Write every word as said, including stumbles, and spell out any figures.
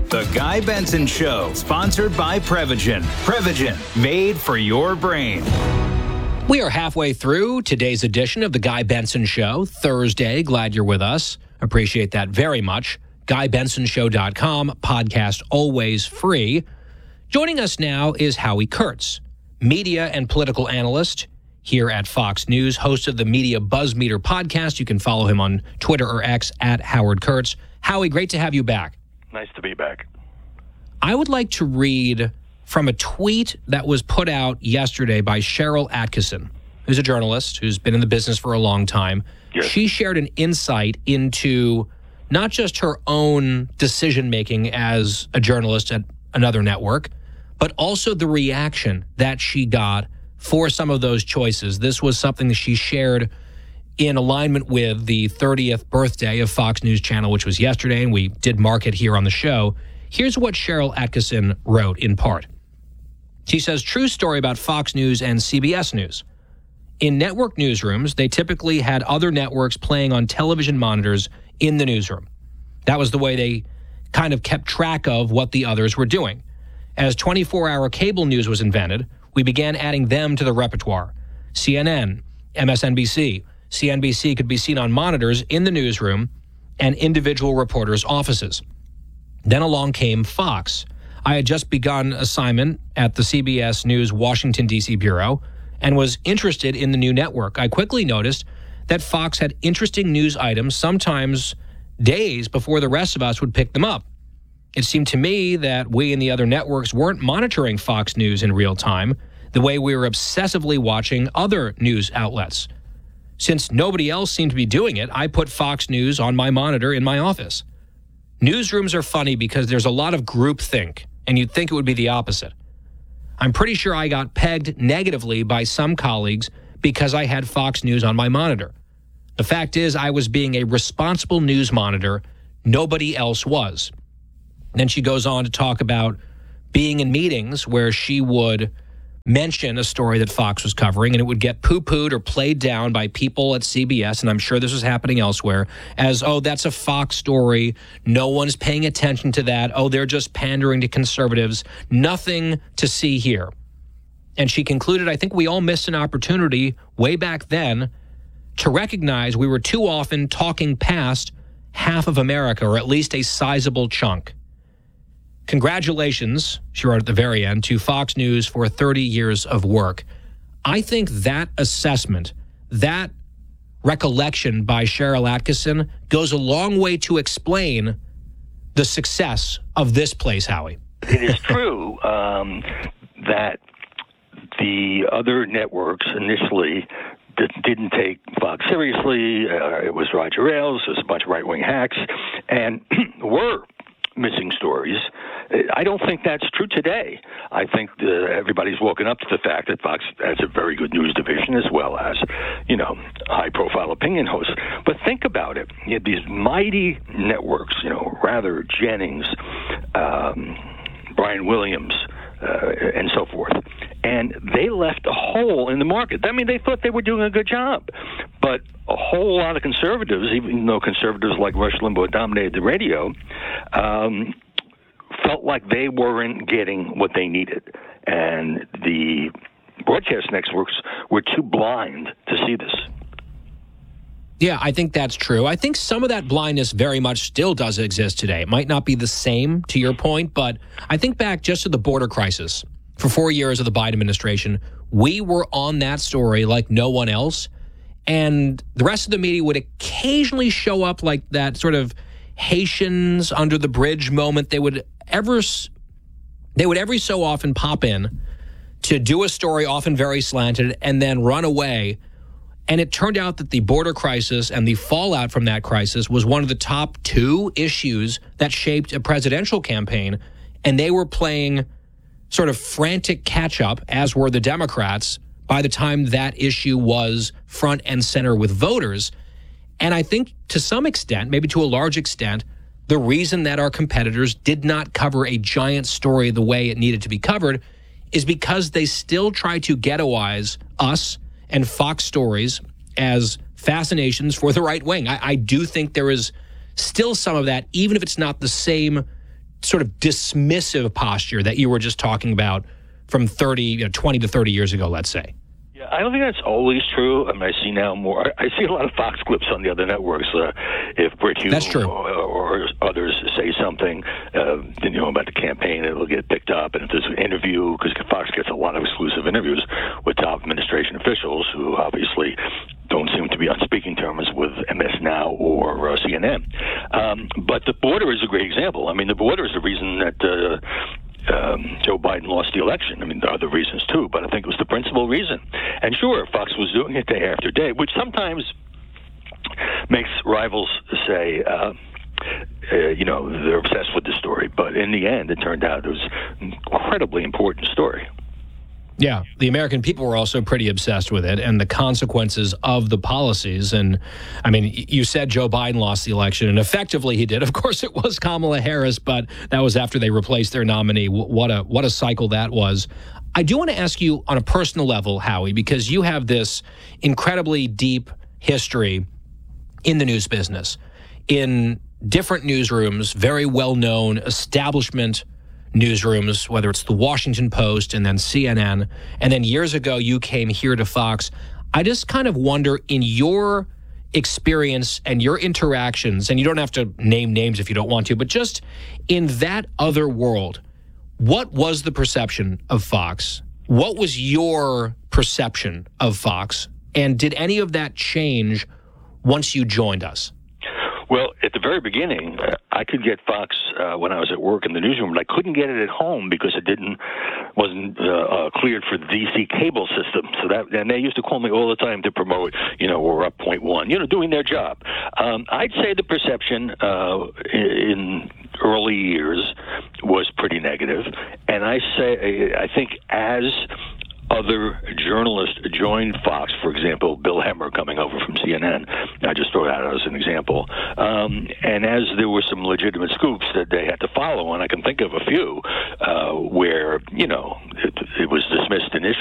The Guy Benson Show, sponsored by Prevagen. Prevagen, made for your brain. We are halfway through today's edition of The Guy Benson Show, Thursday. Glad you're with us. Appreciate that very much. guy benson show dot com, podcast always free. Joining us now is Howie Kurtz, media and political analyst here at Fox News, host of the Media Buzz Meter podcast. You can follow him on Twitter or X at Howard Kurtz. Howie, great to have you back. Nice to be back. I would like to read from a tweet that was put out yesterday by Cheryl Atkinson, who's a journalist who's been in the business for a long time. Yes. She shared an insight into not just her own decision-making as a journalist at another network, but also the reaction that she got for some of those choices. This was something that she shared in alignment with the thirtieth birthday of Fox News Channel, which was yesterday, and we did mark it here on the show. Here's what Cheryl Atkinson wrote in part. She says, true story about Fox News and C B S News. In network newsrooms, they typically had other networks playing on television monitors in the newsroom. That was the way they kind of kept track of what the others were doing. As twenty-four hour cable news was invented, we began adding them to the repertoire. C N N, M S N B C, C N B C could be seen on monitors in the newsroom and individual reporters' offices. Then along came Fox. I had just begun assignment at the C B S News Washington, D C bureau and was interested in the new network. I quickly noticed that Fox had interesting news items, sometimes days before the rest of us would pick them up. It seemed to me that we and the other networks weren't monitoring Fox News in real time the way we were obsessively watching other news outlets. Since nobody else seemed to be doing it, I put Fox News on my monitor in my office. Newsrooms are funny because there's a lot of groupthink, and you'd think it would be the opposite. I'm pretty sure I got pegged negatively by some colleagues because I had Fox News on my monitor. The fact is, I was being a responsible news monitor. Nobody else was. Then she goes on to talk about being in meetings where she would mention a story that Fox was covering, and it would get poo-pooed or played down by people at C B S, and I'm sure this was happening elsewhere, as, oh, that's a Fox story. No one's paying attention to that. Oh, they're just pandering to conservatives. Nothing to see here. And she concluded, I think we all missed an opportunity way back then to recognize we were too often talking past half of America, or at least a sizable chunk. Congratulations, she wrote at the very end, to Fox News for thirty years of work. I think that assessment, that recollection by Cheryl Atkinson goes a long way to explain the success of this place, Howie. It is true um, that the other networks initially d- didn't take Fox seriously. Uh, it was Roger Ailes, it was a bunch of right-wing hacks, and were missing stories. I don't think that's true today. I think the, everybody's woken up to the fact that Fox has a very good news division as well as, you know, high-profile opinion hosts. But think about it. You had these mighty networks, you know, Rather, Jennings, um, Brian Williams, uh, and so forth. And they left a hole in the market. I mean, they thought they were doing a good job. But a whole lot of conservatives, even though conservatives like Rush Limbaugh dominated the radio, um, felt like they weren't getting what they needed. And the broadcast networks were too blind to see this. Yeah, I think that's true. I think some of that blindness very much still does exist today. It might not be the same, to your point, but I think back just to the border crisis. For four years of the Biden administration, we were on that story like no one else. And the rest of the media would occasionally show up like that sort of Haitians under the bridge moment. They would ever, they would every so often pop in to do a story, often very slanted, and then run away. And it turned out that the border crisis and the fallout from that crisis was one of the top two issues that shaped a presidential campaign. And they were playing sort of frantic catch-up, as were the Democrats, by the time that issue was front and center with voters. And I think to some extent, maybe to a large extent, the reason that our competitors did not cover a giant story the way it needed to be covered is because they still try to ghettoize us and Fox stories as fascinations for the right wing. I, I do think there is still some of that, even if it's not the same sort of dismissive posture that you were just talking about from thirty, you know, twenty to thirty years ago, let's say? Yeah, I don't think that's always true. I mean, I see now more. I see a lot of Fox clips on the other networks. Uh, if Brit Hume That's true. Or, or others say something, uh, you know, about the campaign, it'll get picked up. And if there's an interview, because Fox gets a lot of exclusive interviews with top administration officials who obviously don't seem to be on speaking terms with M S Now or uh, C N N. Um, but the border is a great example. I mean, the border is the reason that uh, um, Joe Biden lost the election. I mean, there are other reasons too, but I think it was the principal reason. And sure, Fox was doing it day after day, which sometimes makes rivals say, uh, uh, you know, they're obsessed with the story. But in the end, it turned out it was an incredibly important story. Yeah, the American people were also pretty obsessed with it and the consequences of the policies. And, I mean, you said Joe Biden lost the election, and effectively he did. Of course, it was Kamala Harris, but that was after they replaced their nominee. What a what a cycle that was. I do want to ask you on a personal level, Howie, because you have this incredibly deep history in the news business, in different newsrooms, very well-known establishment newsrooms, whether it's the Washington Post and then C N N, and then years ago you came here to Fox. I just kind of wonder, in your experience and your interactions, and you don't have to name names if you don't want to, but just in that other world, what was the perception of Fox? What was your perception of Fox? And did any of that change once you joined us? Well, at the very beginning, uh, I could get Fox uh, when I was at work in the newsroom, but I couldn't get it at home because it didn't wasn't uh, uh, cleared for the D C cable system. So that, and they used to call me all the time to promote, you know, we're up point one, you know, doing their job. Um, I'd say the perception uh, in early years was pretty negative, and I say I think as other journalists joined Fox, for example, Bill Hemmer coming over from C N N. I just throw that out as an example. Um, and as there were some legitimate scoops that they had to follow, and I can think of a few uh, where, you know, it, it was dismissed initially.